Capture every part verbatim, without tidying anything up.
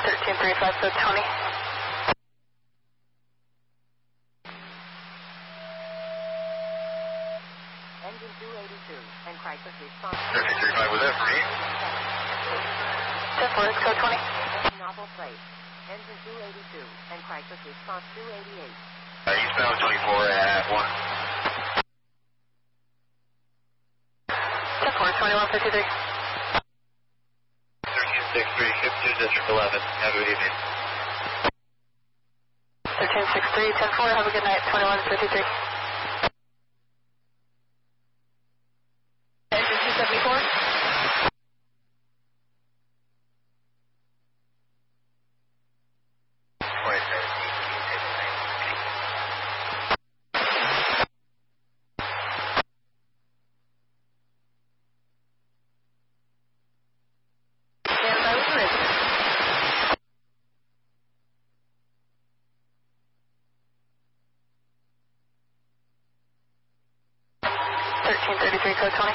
thirteen thirty-five, so Tony. Engine two eighty-two, and crisis response. thirteen thirty-five, was that for me? ten four, so Tony. Novel plate. Engine two eighty-two, and crisis response two eighty-eight. Uh, eastbound twenty-four at one. ten four, twenty-one fifty-three. thirteen sixty-three, ship to District eleven. Have a good evening. thirteen sixty-three, ten four, have a good night, twenty-one fifty-three. Engine two seventy-four. thirteen thirty-three, code Tony.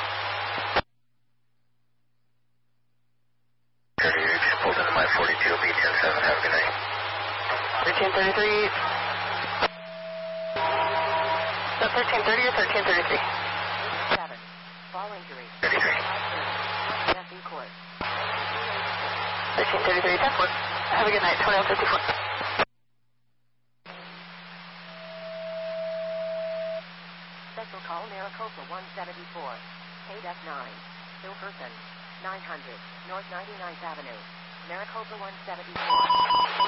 thirty-eight, just pulled into my forty-two, B ten seven, have a good night. thirteen thirty-three. Is that thirteen thirty or thirteen thirty-three? seven. Fall injury. thirty-three. Death in court. thirteen thirty-three, ten four. Have a good night, twenty-one fifty-four. Special call Maricopa one seventy-four. K D F nine. Silverton. nine hundred. North ninety-ninth Avenue. Maricopa one seventy-four.